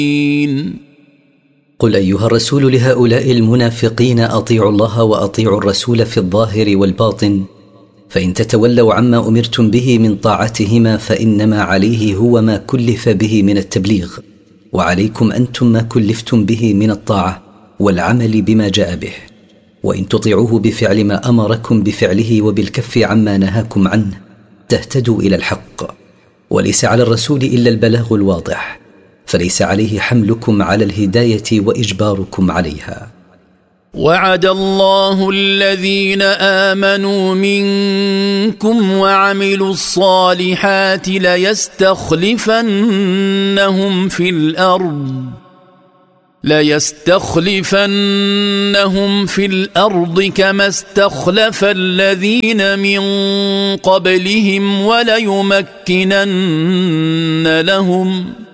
قل أيها الرسول لهؤلاء المنافقين أطيعوا الله وأطيعوا الرسول في الظاهر والباطن، فإن تتولوا عما أمرتم به من طاعتهما فإنما عليه هو ما كلف به من التبليغ، وعليكم أنتم ما كلفتم به من الطاعة والعمل بما جاء به. وإن تطيعوه بفعل ما أمركم بفعله وبالكف عما نهاكم عنه تهتدوا إلى الحق. وليس على الرسول إلا البلاغ الواضح، فليس عليه حملكم على الهداية وإجباركم عليها. وعد الله الذين آمنوا منكم وعملوا الصالحات ليستخلفنهم في الأرض كما استخلف الذين من قبلهم وليمكنن لهم